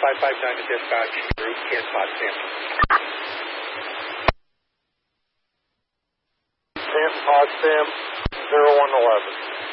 559 to dispatch, route can't spot Sam. Can't spot Sam, 0111.